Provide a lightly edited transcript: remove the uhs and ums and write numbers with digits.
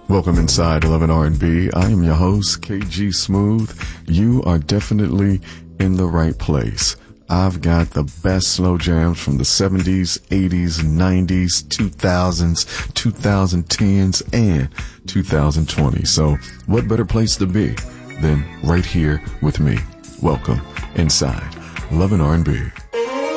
Welcome inside 11 R&B. I am your host, KG Smooth. You are definitely in the right place. I've got the best slow jams from the 70s, 80s, 90s, 2000s, 2010s, and 2020. So what better place to be than right here with me? Welcome inside 11 R&B.